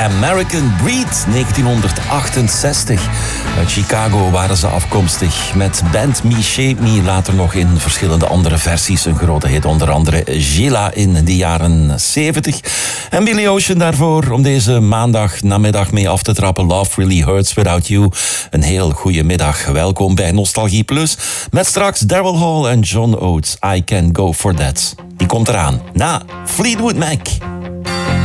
American Breed, 1968. Uit Chicago waren ze afkomstig met Bend Me, Shape Me. Later nog in verschillende andere versies een grote hit. Onder andere Gila in de jaren 70. En Billy Ocean daarvoor om deze maandag namiddag mee af te trappen. Love Really Hurts Without You. Een heel goede middag. Welkom bij Nostalgie Plus. Met straks Daryl Hall en John Oates. I Can Go For That. Die komt eraan na Fleetwood Mac.